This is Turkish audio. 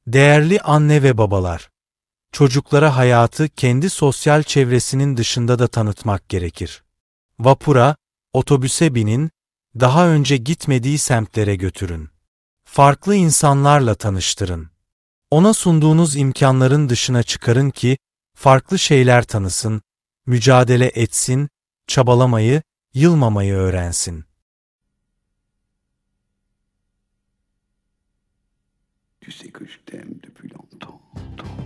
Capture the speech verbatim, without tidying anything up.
Değerli anne ve babalar, çocuklara hayatı kendi sosyal çevresinin dışında da tanıtmak gerekir. Vapura, otobüse binin, daha önce gitmediği semtlere götürün. Farklı insanlarla tanıştırın. Ona sunduğunuz imkanların dışına çıkarın ki farklı şeyler tanısın, mücadele etsin, çabalamayı, yılmamayı öğrensin. Tu sais que je t'aime depuis longtemps.